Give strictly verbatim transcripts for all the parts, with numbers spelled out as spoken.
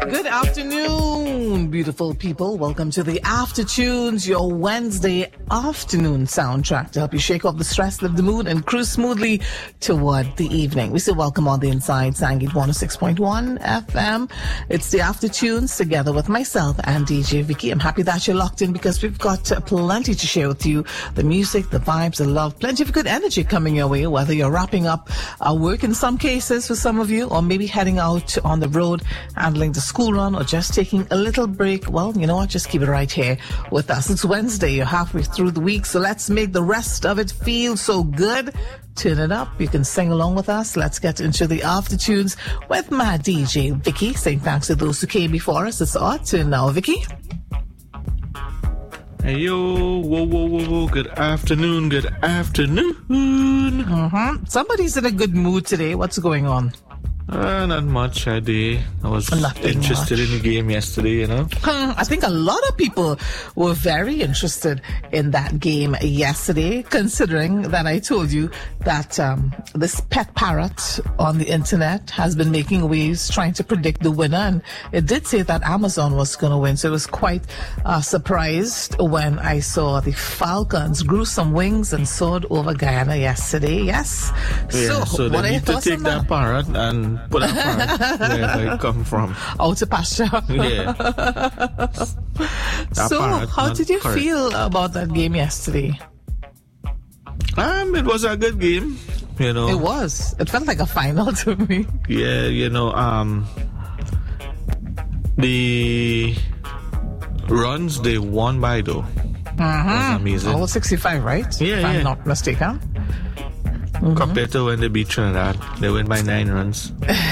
Good afternoon, beautiful people. Welcome to the After Tunes, your Wednesday afternoon soundtrack to help you shake off the stress, lift the mood, and cruise smoothly toward the evening. We say welcome on the inside, Sangit one oh six point one F M. It's the After Tunes together with myself and D J Vicky. I'm happy that you're locked in because we've got uh, plenty to share with you. The music, the vibes, the love, plenty of good energy coming your way, whether you're wrapping up uh, work in some cases for some of you, or maybe heading out on the road, handling the school run, or just taking a little break. Well, you know what? Just keep it right here with us. It's Wednesday. You're halfway through the week, so let's make the rest of it feel so good. Turn it up. You can sing along with us. Let's get into the After Tunes with my D J Vicky. Saying thanks to those who came before us. It's our turn now, Vicky. Hey yo, whoa, whoa, whoa, whoa, good afternoon, good afternoon. Mm-hmm. Somebody's in a good mood today. What's going on? Uh, not much, I did. I was Nothing interested much. in the game yesterday, you know. I think a lot of people were very interested in that game yesterday, considering that I told you that um, this pet parrot on the internet has been making waves trying to predict the winner, and it did say that Amazon was going to win. So I was quite uh, surprised when I saw the Falcons grew some wings and soared over Guyana yesterday. Yes. Yeah, so, so they what are your need to thoughts take on that that? parrot and put that parrot wherever it come from. Out to pasture. Yeah. That So, parrot, how not did you correct. feel about that game yesterday? Um, it was a good game, you know. It was. It felt like a final to me. Yeah, you know, um, the runs they won by though was amazing. All sixty-five, right? Yeah, if I'm yeah. not mistaken. Compared to when they beat Trinidad, they win by nine runs.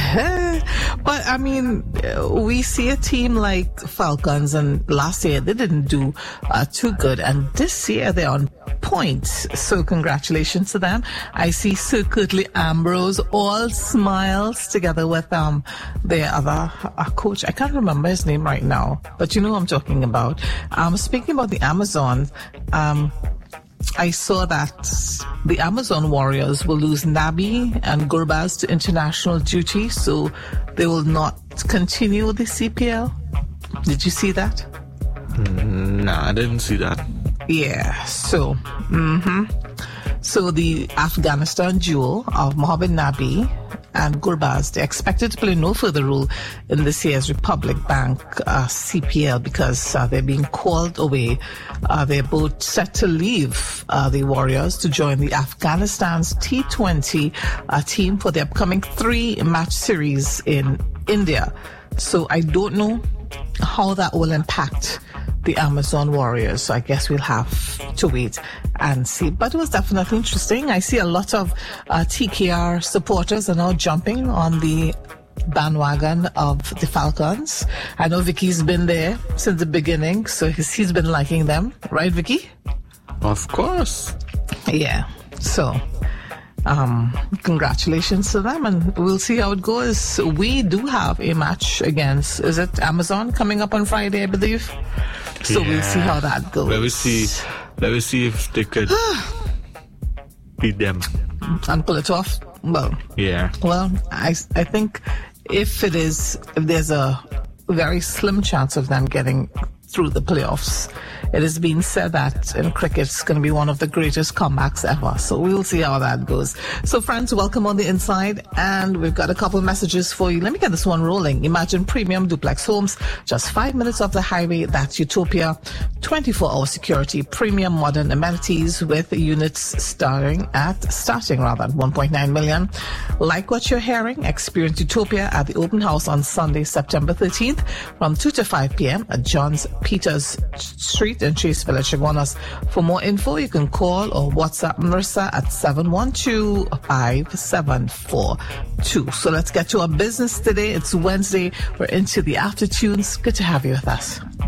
But I mean, uh, we see a team like Falcons, and last year they didn't do uh, too good, and this year they're on point. So congratulations to them. I see Sir Curtly Ambrose all smiles together with um their other uh, coach. I can't remember his name right now, but you know who I'm talking about. Um, speaking about the Amazon, um. I saw that the Amazon Warriors will lose Nabi and Gurbaz to international duty, so they will not continue the C P L. Did you see that? Mm, nah, I didn't see that. Yeah, so, mm-hmm. So the Afghanistan duo of Mohamed Nabi and Gurbaz, they're expected to play no further role in this year's Republic Bank uh, C P L because uh, they're being called away. Uh, they're both set to leave uh, the Warriors to join the Afghanistan's T twenty uh, team for the upcoming three-match series in India. So I don't know how that will impact the Amazon Warriors. So I guess we'll have to wait and see. But it was definitely interesting. I see a lot of uh, T K R supporters are now jumping on the bandwagon of the Falcons. I know Vicky's been there since the beginning, so he's, he's been liking them. Right, Vicky? Of course. Yeah. So, um, congratulations to them, and we'll see how it goes. We do have a match against, is it Amazon, coming up on Friday, I believe? So Yeah. we'll see how that goes. Let me see. Let me see if they could beat them. And pull it off. Well, Yeah. well, I, I think if it is, if there's a very slim chance of them getting through the playoffs, it has been said that in cricket it's going to be one of the greatest comebacks ever. So we'll see how that goes. So friends, welcome on the inside, and we've got a couple messages for you. Let me get this one rolling. Imagine premium duplex homes, just five minutes off the highway. That's Utopia. twenty-four hour security, premium modern amenities with units starting at starting rather at one point nine million. Like what you're hearing? Experience Utopia at the open house on Sunday, September thirteenth from two to five p.m. at John's Peters Street in Chase Village, Chaguanas. For more info, you can call or WhatsApp Marissa at seven one two, five seven four two. So let's get to our business today. It's Wednesday. We're into the After Tunes. Good to have you with us.